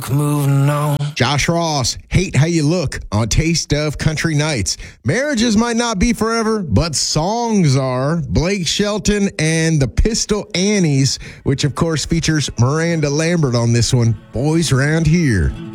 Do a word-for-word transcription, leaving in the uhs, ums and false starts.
Moving on. Josh Ross, Hate How You Look on Taste of Country Nights. Marriages might not be forever, but songs are. Blake Shelton and the Pistol Annies, which of course features Miranda Lambert on this one. Boys Round Here.